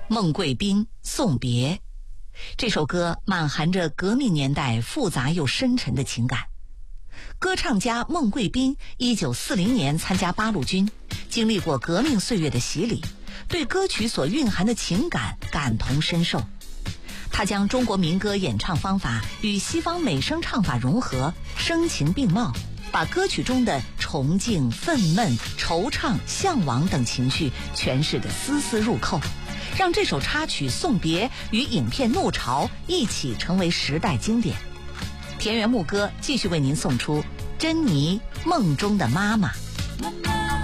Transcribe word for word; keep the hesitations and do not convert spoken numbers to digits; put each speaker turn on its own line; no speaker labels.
孟贵宾送别。这首歌满含着革命年代复杂又深沉的情感。歌唱家孟贵宾一九四零年参加八路军，经历过革命岁月的洗礼，对歌曲所蕴含的情感感同身受。他将中国民歌演唱方法与西方美声唱法融合，声情并茂，把歌曲中的崇敬、愤懑、惆怅、向往等情绪诠释得丝丝入扣，让这首插曲《送别》与影片《怒潮》一起成为时代经典。田园牧歌继续为您送出珍妮梦中的妈妈。